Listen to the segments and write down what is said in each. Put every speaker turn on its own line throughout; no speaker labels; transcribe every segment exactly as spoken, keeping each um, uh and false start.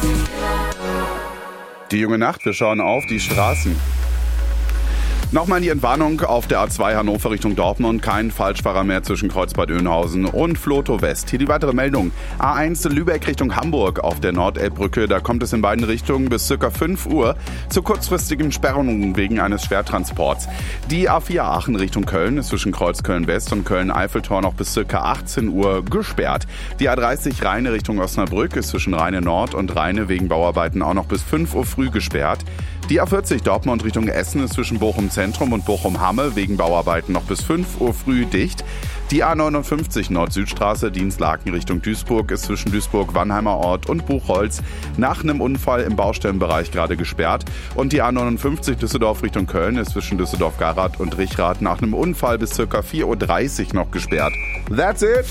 Die junge Nacht, wir schauen auf die Straßen. Nochmal die Entwarnung auf der A zwei Hannover Richtung Dortmund. Kein Falschfahrer mehr zwischen Kreuzbad Oeynhausen und Vlotho West. Hier die weitere Meldung. A eins Lübeck Richtung Hamburg auf der Nordelbbrücke. Da kommt es in beiden Richtungen bis ca. fünf Uhr zu kurzfristigen Sperrungen wegen eines Schwertransports. Die A vier Aachen Richtung Köln ist zwischen Kreuzköln West und Köln-Eiffeltor noch bis ca. achtzehn Uhr gesperrt. Die A dreißig Rheine Richtung Osnabrück ist zwischen Rheine Nord und Rheine wegen Bauarbeiten auch noch bis fünf Uhr früh gesperrt. Die A vierzig Dortmund Richtung Essen ist zwischen Bochum Zentrum und Bochum-Hamme wegen Bauarbeiten noch bis fünf Uhr früh dicht. Die A neunundfünfzig Nord-Süd-Straße Dienstlaken Richtung Duisburg ist zwischen Duisburg-Wannheimer Ort und Buchholz nach einem Unfall im Baustellenbereich gerade gesperrt. Und die A neunundfünfzig Düsseldorf Richtung Köln ist zwischen Düsseldorf-Garath und Richrath nach einem Unfall bis ca. vier Uhr dreißig noch gesperrt. That's it!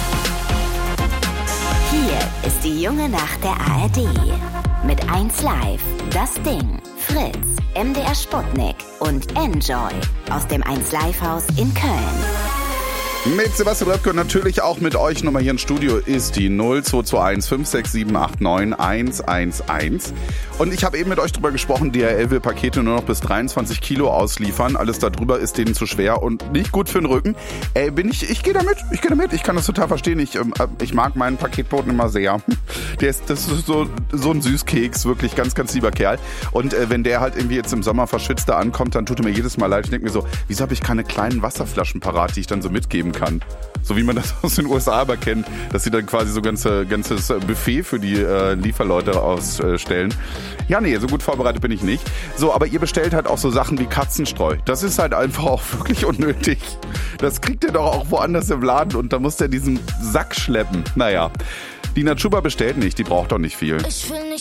Hier ist die junge Nacht der A R D. Mit eins Live, das Ding, Fritz, M D R Sputnik und Enjoy aus dem eins Live Haus in Köln.
Mit Sebastian Röpke und natürlich auch mit euch nochmal hier im Studio ist die null zwei zwei eins fünf sechs sieben acht neun eins eins eins. Und ich habe eben mit euch drüber gesprochen, D H L will Pakete nur noch bis dreiundzwanzig Kilo ausliefern. Alles darüber ist denen zu schwer und nicht gut für den Rücken. Ey, bin ich, ich gehe damit, ich gehe damit. Ich kann das total verstehen. Ich, ähm, ich mag meinen Paketboten immer sehr. Der ist, das ist so, so ein Süßkeks, wirklich ganz, ganz lieber Kerl. Und äh, wenn der halt irgendwie jetzt im Sommer verschwitzt da ankommt, dann tut er mir jedes Mal leid. Ich denke mir so, wieso habe ich keine kleinen Wasserflaschen parat, die ich dann so mitgeben kann? So wie man das aus den U S A aber kennt, dass sie dann quasi so ganze ganzes Buffet für die äh, Lieferleute ausstellen. Ja, nee, so gut vorbereitet bin ich nicht. So, aber ihr bestellt halt auch so Sachen wie Katzenstreu. Das ist halt einfach auch wirklich unnötig. Das kriegt ihr doch auch woanders im Laden und da muss der diesen Sack schleppen. Naja, die Natschuba bestellt nicht, die braucht doch nicht viel.
Ich will nicht